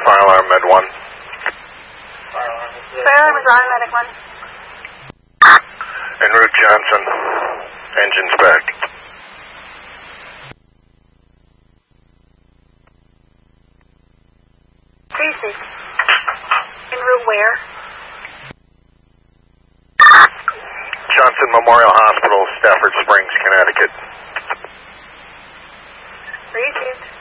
Fire alarm, Med 1. Fire alarm is on, Medic 1. En route, Johnson. Engines back. Tracy. En route where? Johnson Memorial Hospital, Stafford Springs, Connecticut. Received.